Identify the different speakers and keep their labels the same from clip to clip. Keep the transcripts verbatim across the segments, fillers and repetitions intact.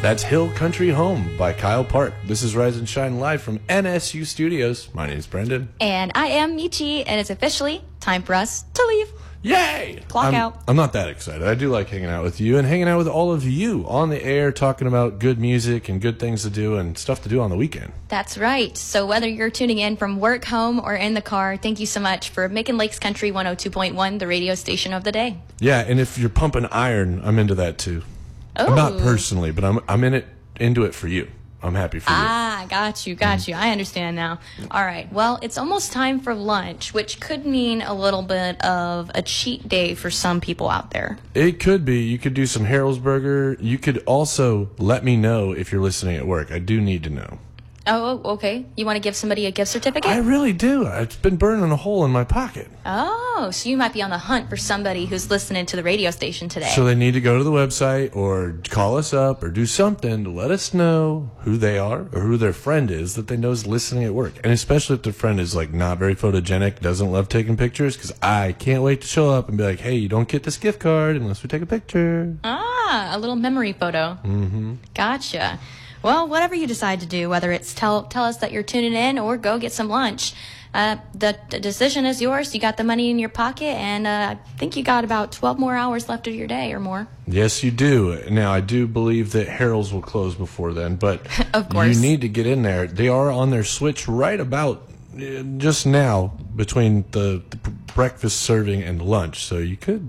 Speaker 1: That's Hill Country Home by Kyle Park. This is Rise and Shine live from N S U Studios. My name is Brendan.
Speaker 2: And I am Michi, and it's officially time for us to leave.
Speaker 1: Yay!
Speaker 2: Clock
Speaker 1: I'm,
Speaker 2: out.
Speaker 1: I'm not that excited. I do like hanging out with you and hanging out with all of you on the air, talking about good music and good things to do and stuff to do on the weekend.
Speaker 2: That's right. So whether you're tuning in from work, home, or in the car, thank you so much for making Lakes Country one oh two point one the radio station of the day.
Speaker 1: Yeah, and if you're pumping iron, I'm into that too.
Speaker 2: Oh.
Speaker 1: Not personally, but I'm I'm in it into it for you. I'm happy for you.
Speaker 2: Ah, got you, got you. I understand now. All right. Well, it's almost time for lunch, which could mean a little bit of a cheat day for some people out there.
Speaker 1: It could be. You could do some Harold's Burger. You could also let me know if you're listening at work. I do need to know.
Speaker 2: Oh, okay. You want to give somebody a gift certificate?
Speaker 1: I really do. It's been burning a hole in my pocket.
Speaker 2: Oh, so you might be on the hunt for somebody who's listening to the radio station today.
Speaker 1: So they need to go to the website or call us up or do something to let us know who they are or who their friend is that they know is listening at work. And especially if their friend is like not very photogenic, doesn't love taking pictures, because I can't wait to show up and be like, hey, you don't get this gift card unless we take a picture.
Speaker 2: Ah, a little memory photo.
Speaker 1: Mm-hmm.
Speaker 2: Gotcha. Well, whatever you decide to do, whether it's tell tell us that you're tuning in or go get some lunch, uh, the, the decision is yours. You got the money in your pocket, and uh, I think you got about twelve more hours left of your day or more.
Speaker 1: Yes, you do. Now, I do believe that Harold's will close before then, but
Speaker 2: of course.
Speaker 1: You need to get in there. They are on their switch right about uh, just now between the, the breakfast serving and lunch, so you could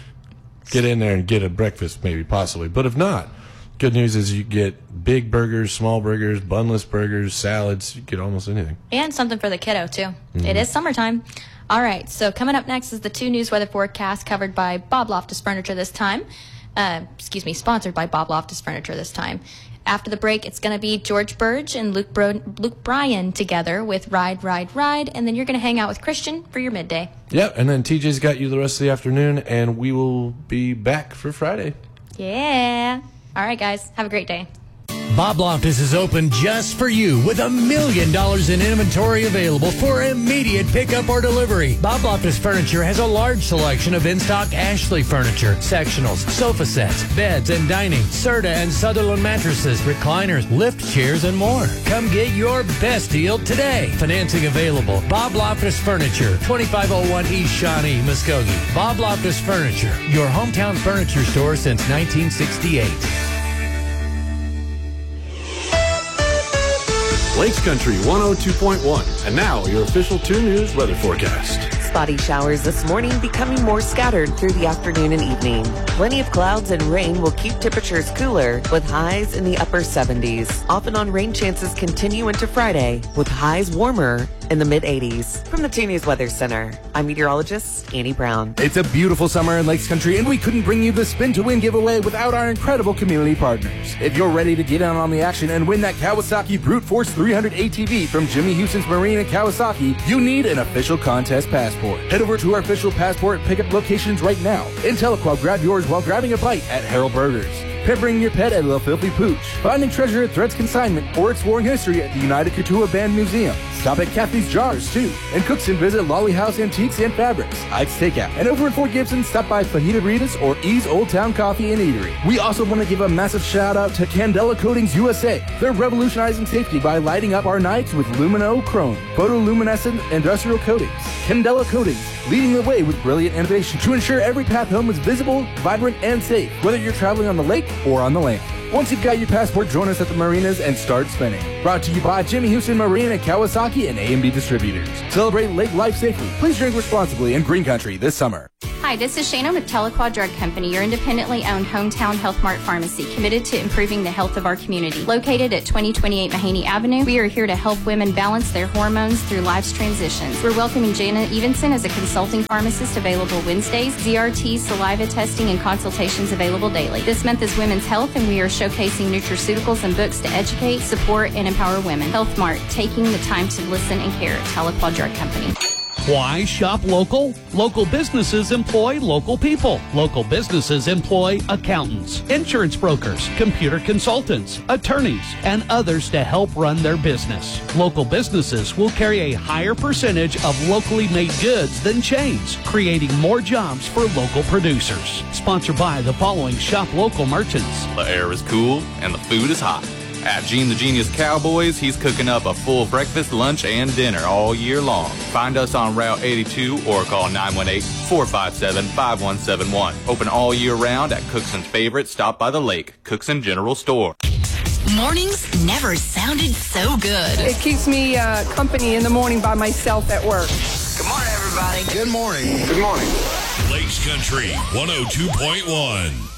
Speaker 1: get in there and get a breakfast maybe, possibly. But if not, good news is you get big burgers, small burgers, bunless burgers, salads. You get almost anything.
Speaker 2: And something for the kiddo, too.
Speaker 1: Mm-hmm.
Speaker 2: It is summertime. All right, so coming up next is the two news weather forecast covered by Bob Loftus Furniture this time. Uh, excuse me, sponsored by Bob Loftus Furniture this time. After the break, it's going to be George Burge and Luke, Bro- Luke Bryan together with Ride, Ride, Ride, and then you're going to hang out with Christian for your midday.
Speaker 1: Yep, and then T J's got you the rest of the afternoon, and we will be back for Friday.
Speaker 2: Yeah. All right, guys. Have a great day.
Speaker 3: Bob Loftus is open just for you with a million dollars in inventory available for immediate pickup or delivery. Bob Loftus Furniture has a large selection of in-stock Ashley furniture, sectionals, sofa sets, beds and dining, Serta and Sutherland mattresses, recliners, lift chairs, and more. Come get your best deal today. Financing available. Bob Loftus Furniture, twenty-five oh one East Shawnee, Muskogee. Bob Loftus Furniture, your hometown furniture store since nineteen sixty-eight.
Speaker 1: Lakes Country one oh two point one. And now, your official two News weather forecast.
Speaker 4: Spotty showers this morning, becoming more scattered through the afternoon and evening. Plenty of clouds and rain will keep temperatures cooler, with highs in the upper seventies. Off and on rain chances continue into Friday, with highs warmer in the mid eighties. From the two News Weather Center, I'm meteorologist Annie Brown.
Speaker 5: It's a beautiful summer in Lakes Country, and we couldn't bring you the Spin to Win giveaway without our incredible community partners. If you're ready to get in on the action and win that Kawasaki Brute Force three hundred A T V from Jimmy Houston's Marine in Kawasaki, you need an official contest passport. Head over to our official passport pickup locations right now and tell us while grab yours while grabbing a bite at Harold Burgers. Pampering your pet at La Filthy Pooch. Finding treasure at Threads Consignment or exploring history at the United Couture Band Museum. Stop at Kathy's Jars, too. And Cookson visit Lolly House Antiques and Fabrics, Ike's Takeout. And over in Fort Gibson, stop by Fajita Rita's or E's Old Town Coffee and Eatery. We also want to give a massive shout out to Candela Coatings U S A. They're revolutionizing safety by lighting up our nights with Lumino Chrome, photoluminescent industrial coatings. Candela Coatings, leading the way with brilliant innovation to ensure every path home is visible, vibrant, and safe, whether you're traveling on the lake or on the land. Once you've got your passport, join us at the marinas and start spinning. Brought to you by Jimmy Houston Marine at Kawasaki and A and B Distributors. Celebrate lake life safely. Please drink responsibly in Green Country this summer.
Speaker 6: Hi, this is Shana with Telequad Drug Company, your independently owned hometown Health Mart pharmacy, committed to improving the health of our community. Located at twenty twenty-eight Mahaney Avenue, we are here to help women balance their hormones through life's transitions. We're welcoming Jana Evenson as a consulting pharmacist, available Wednesdays, Z R T, saliva testing, and consultations available daily. This month is Women's Health, and we are showcasing nutraceuticals and books to educate, support, and empower women. Health Mart, taking the time to listen and care. Telequad Drug Company.
Speaker 7: Why shop local? Local businesses employ local people. Local businesses employ accountants, insurance brokers, computer consultants, attorneys, and others to help run their business. Local businesses will carry a higher percentage of locally made goods than chains, creating more jobs for local producers. Sponsored by the following shop local merchants.
Speaker 8: The air is cool and the food is hot. At Gene the Genius Cowboys, he's cooking up a full breakfast, lunch, and dinner all year long. Find us on Route eighty-two or call nine one eight, four five seven, five one seven one. Open all year round at Cookson's favorite stop by the lake, Cookson General Store.
Speaker 9: Mornings never sounded so good.
Speaker 10: It keeps me uh, company in the morning by myself at work.
Speaker 9: Good morning, everybody.
Speaker 11: Good morning.
Speaker 12: Good morning.
Speaker 11: Lakes Country one oh two point one.